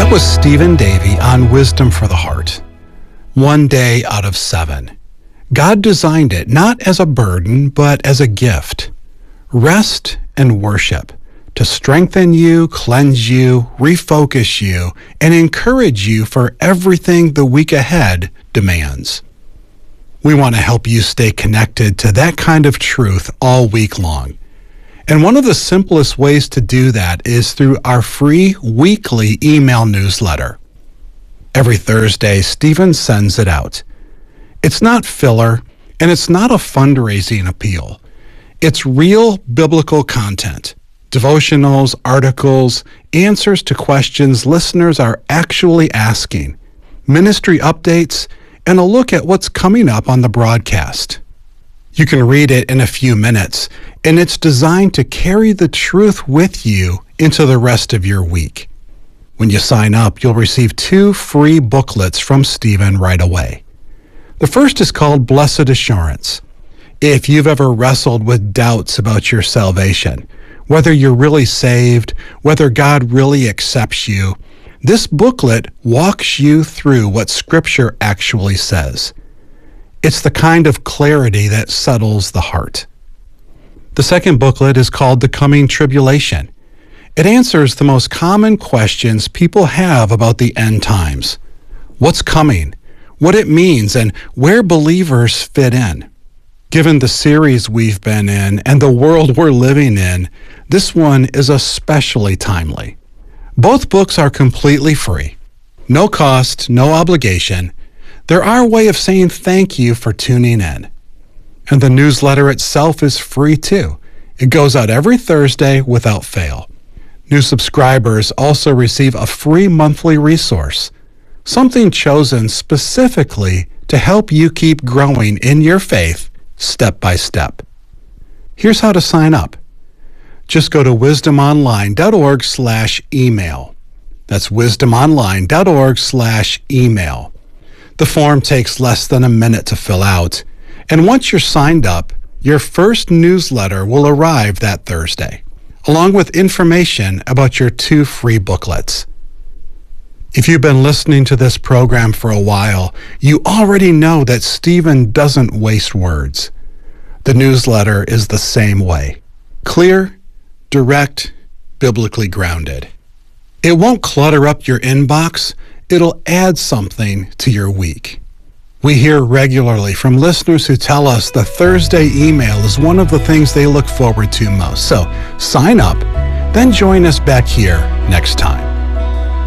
That was Stephen Davey on Wisdom for the Heart. 1 day out of 7. God designed it not as a burden, but as a gift. Rest and worship to strengthen you, cleanse you, refocus you, and encourage you for everything the week ahead demands. We want to help you stay connected to that kind of truth all week long. And one of the simplest ways to do that is through our free weekly email newsletter. Every Thursday, Stephen sends it out. It's not filler, and it's not a fundraising appeal. It's real biblical content, devotionals, articles, answers to questions listeners are actually asking, ministry updates, and a look at what's coming up on the broadcast. You can read it in a few minutes, and it's designed to carry the truth with you into the rest of your week. When you sign up, you'll receive 2 free booklets from Stephen right away. The first is called Blessed Assurance. If you've ever wrestled with doubts about your salvation, whether you're really saved, whether God really accepts you, this booklet walks you through what Scripture actually says. It's the kind of clarity that settles the heart. The second booklet is called The Coming Tribulation. It answers the most common questions people have about the end times. What's coming? What it means, and where believers fit in. Given the series we've been in and the world we're living in, this one is especially timely. Both books are completely free. No cost, no obligation. They're our way of saying thank you for tuning in. And the newsletter itself is free too. It goes out every Thursday without fail. New subscribers also receive a free monthly resource, something chosen specifically to help you keep growing in your faith step by step. Here's how to sign up. Just go to wisdomonline.org/email. That's wisdomonline.org/email. The form takes less than a minute to fill out, and once you're signed up, your first newsletter will arrive that Thursday, along with information about your 2 free booklets. If you've been listening to this program for a while, you already know that Stephen doesn't waste words. The newsletter is the same way. Clear, direct, biblically grounded. It won't clutter up your inbox. It'll add something to your week. We hear regularly from listeners who tell us the Thursday email is one of the things they look forward to most. So sign up, then join us back here next time.